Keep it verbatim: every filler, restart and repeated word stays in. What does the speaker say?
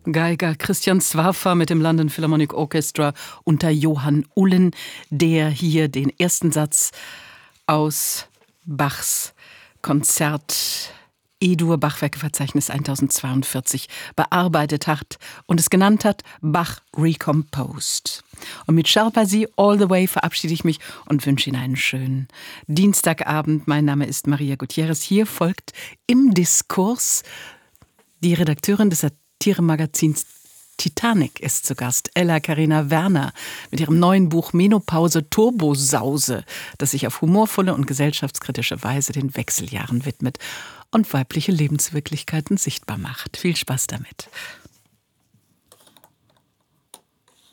Geiger Christian Zwaffer mit dem London Philharmonic Orchestra unter Johann Ullen, der hier den ersten Satz aus Bachs Konzert E-Dur Bachwerkeverzeichnis tausendzweiundvierzig bearbeitet hat und es genannt hat Bach Recomposed. Und mit Sharpasi All the Way verabschiede ich mich und wünsche Ihnen einen schönen Dienstagabend. Mein Name ist Maria Gutierrez. Hier folgt Im Diskurs. Die Redakteurin des Satiremagazins Titanic ist zu Gast, Ella Karina Werner, mit ihrem neuen Buch Menopause Turbosause, das sich auf humorvolle und gesellschaftskritische Weise den Wechseljahren widmet und weibliche Lebenswirklichkeiten sichtbar macht. Viel Spaß damit.